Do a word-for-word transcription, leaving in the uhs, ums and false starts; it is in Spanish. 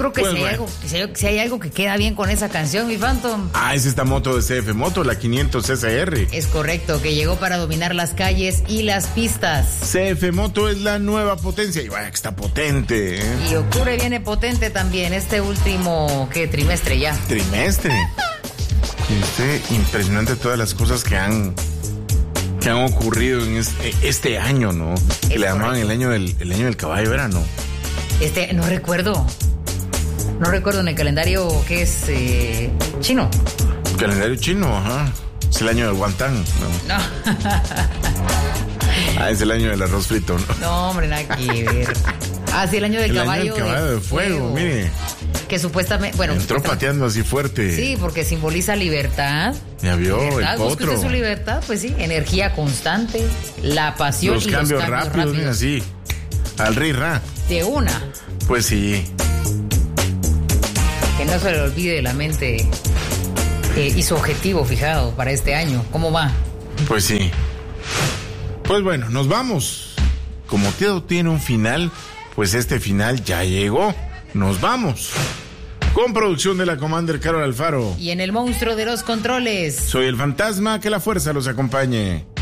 creo que, Pues si, hay bueno. algo, que si, hay, si hay algo que queda bien con esa canción, mi Phantom. Ah, es esta moto de C F Moto, la quinientos S R. Es correcto, que llegó para dominar las calles y las pistas. C F Moto es la nueva potencia. Y vaya que está potente, ¿eh? Y octubre viene potente también, este último, ¿qué? Trimestre ya. Trimestre. Y este, impresionante todas las cosas que han que han ocurrido en este, este año, ¿no? Que le llamaban el año del el año del caballo, ¿era, no? Este, no recuerdo. No recuerdo en el calendario que es eh, chino. Calendario chino, ajá. Es el año del guantán, ¿no? No. Ah, es el año del arroz frito, ¿no? No, hombre, nada que ver. Ah, sí, el año del El caballo, año del caballo de, de fuego, fuego, mire. Que supuestamente, bueno. Entró pateando así fuerte. Sí, porque simboliza libertad. Ya vio, libertad, el potro. Busque su libertad, pues sí, energía constante, la pasión los y cambios los cambios rápidos, rápidos. mira, así. Al ri ra. De una. Pues sí. Que no se le olvide la mente eh, y su objetivo fijado para este año. ¿Cómo va? Pues sí. Pues bueno, nos vamos. Como todo tiene un final, pues este final ya llegó. Nos vamos. Con producción de la Commander Carol Alfaro. Y en el monstruo de los controles. Soy el fantasma, que la fuerza los acompañe.